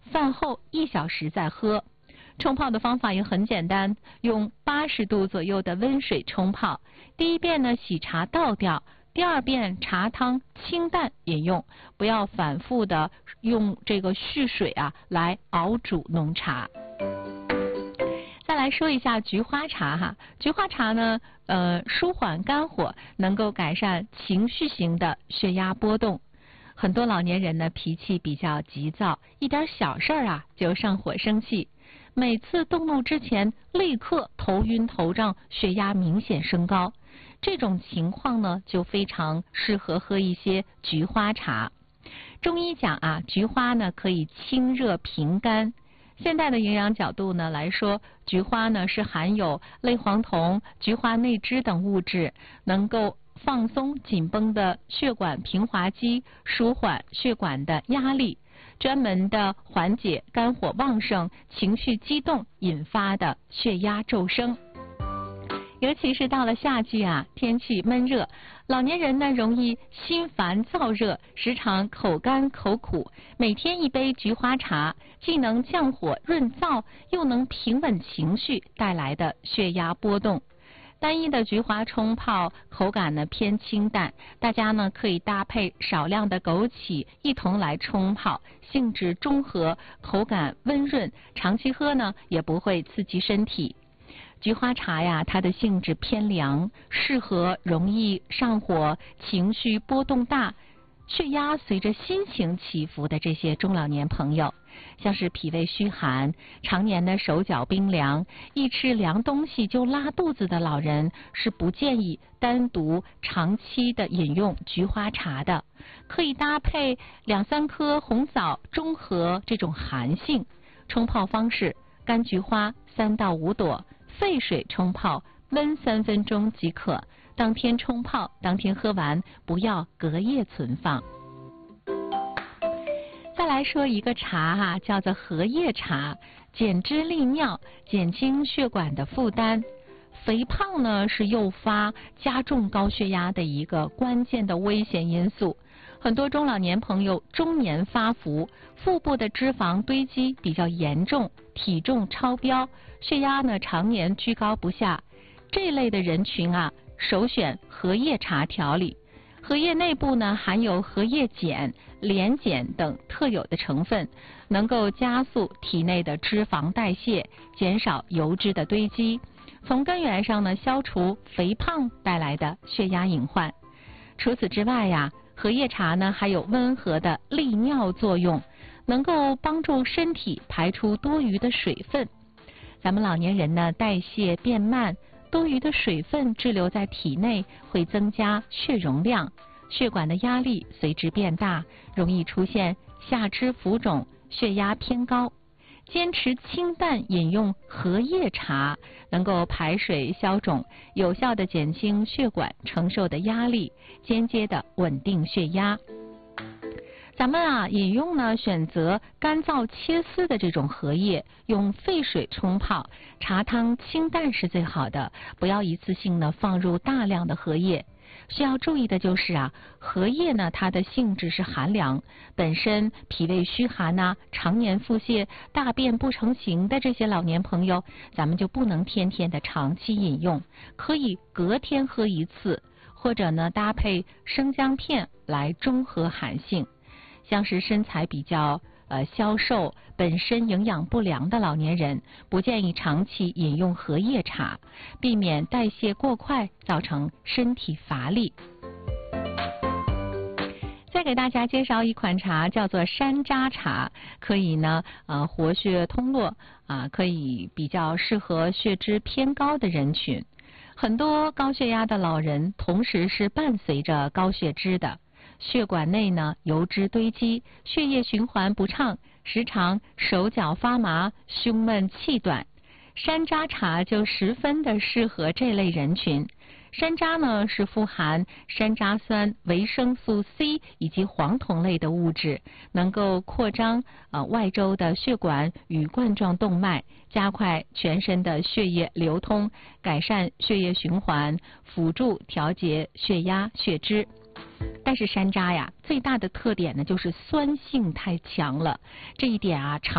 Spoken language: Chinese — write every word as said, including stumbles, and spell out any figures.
饭后一小时再喝。冲泡的方法也很简单，用八十度左右的温水冲泡。第一遍呢，洗茶倒掉。第二遍茶汤清淡饮用，不要反复的用这个蓄水啊来熬煮浓茶。再来说一下菊花茶哈，菊花茶呢，呃，舒缓肝火，能够改善情绪型的血压波动。很多老年人呢脾气比较急躁，一点小事儿啊就上火生气，每次动怒之前立刻头晕头胀，血压明显升高。这种情况呢，就非常适合喝一些菊花茶。中医讲啊，菊花呢可以清热平肝。现代的营养角度呢来说，菊花呢是含有类黄酮、菊花内酯等物质，能够放松紧绷的血管平滑肌，舒缓血管的压力，专门的缓解肝火旺盛、情绪激动引发的血压骤升。尤其是到了夏季啊，天气闷热，老年人呢容易心烦燥热，时常口干口苦。每天一杯菊花茶，既能降火润燥，又能平稳情绪带来的血压波动。单一的菊花冲泡口感呢偏清淡，大家呢可以搭配少量的枸杞一同来冲泡，性质中和，口感温润，长期喝呢也不会刺激身体。菊花茶呀，它的性质偏凉，适合容易上火、情绪波动大、血压随着心情起伏的这些中老年朋友。像是脾胃虚寒、常年的手脚冰凉、一吃凉东西就拉肚子的老人，是不建议单独长期的饮用菊花茶的。可以搭配两三颗红枣，中和这种寒性。冲泡方式：干菊花三到五朵，沸水冲泡，焖三分钟即可。当天冲泡，当天喝完，不要隔夜存放。再来说一个茶哈、啊，叫做荷叶茶，减脂利尿，减轻血管的负担。肥胖呢是诱发加重高血压的一个关键的危险因素。很多中老年朋友中年发福，腹部的脂肪堆积比较严重，体重超标，血压呢常年居高不下。这类的人群啊，首选荷叶茶调理。荷叶内部呢含有荷叶碱、莲碱等特有的成分，能够加速体内的脂肪代谢，减少油脂的堆积，从根源上呢消除肥胖带来的血压隐患。除此之外呀，荷叶茶呢还有温和的利尿作用，能够帮助身体排出多余的水分。咱们老年人呢代谢变慢，多余的水分滞留在体内，会增加血容量，血管的压力随之变大，容易出现下肢浮肿、血压偏高。坚持清淡饮用荷叶茶，能够排水消肿，有效的减轻血管承受的压力，间接的稳定血压。咱们啊，饮用呢选择干燥切丝的这种荷叶，用沸水冲泡，茶汤清淡是最好的，不要一次性呢放入大量的荷叶。需要注意的就是啊，荷叶呢它的性质是寒凉，本身脾胃虚寒呐、啊，常年腹泻、大便不成形的这些老年朋友，咱们就不能天天的长期饮用，可以隔天喝一次，或者呢搭配生姜片来中和寒性。像是身材比较呃消瘦、本身营养不良的老年人，不建议长期饮用荷叶茶，避免代谢过快造成身体乏力。再给大家介绍一款茶，叫做山楂茶，可以呢呃活血通络啊、呃，可以比较适合血脂偏高的人群。很多高血压的老人同时是伴随着高血脂的。血管内呢油脂堆积，血液循环不畅，时常手脚发麻、胸闷气短。山楂茶就十分的适合这类人群。山楂呢是富含山楂酸、维生素 C 以及黄酮类的物质，能够扩张呃外周的血管与冠状动脉，加快全身的血液流通，改善血液循环，辅助调节血压、血脂。但是山楂呀，最大的特点呢就是酸性太强了，这一点啊，